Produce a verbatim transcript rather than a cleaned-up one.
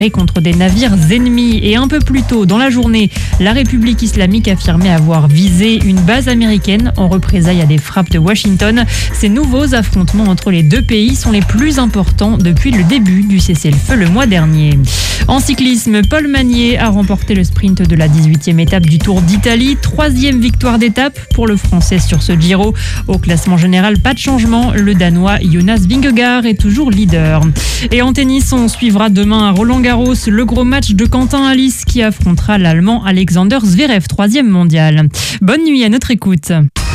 contre des navires ennemis. Et un peu plus tôt dans la journée, la République islamique affirmait avoir visé une base américaine en représailles à des frappes de Washington. Ces nouveaux affrontements entre les deux pays sont les plus importants depuis le début du cessez-le-feu le mois dernier. En cyclisme, Paul Magnier a remporté le sprint de la dix-huitième étape du Tour d'Italie. Troisième victoire d'étape pour le Français sur ce Giro. Au classement général, pas de changement. Le Danois Jonas Vingegaard est toujours leader. Et en tennis, on suivra demain à Roland-Garros le gros match de Quentin Halys qui affrontera l'Allemand Alexander Zverev, troisième mondial. Bonne nuit à notre écoute.